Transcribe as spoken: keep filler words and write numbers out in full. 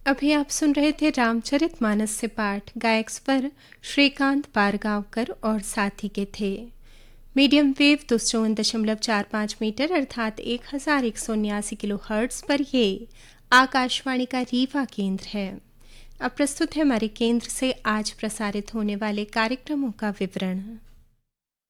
अभी आप सुन रहे थे रामचरितमानस से पाठ। गायक स्वर श्रीकांत पारगांवकर और साथी के थे। मीडियम वेव दो सौ चौवन दशमलव चार पाँच मीटर अर्थात एक हज़ार एक सौ उन्यासी किलो हर्ट्ज पर ये आकाशवाणी का रीवा केंद्र है। अब प्रस्तुत है हमारे केंद्र से आज प्रसारित होने वाले कार्यक्रमों का विवरण।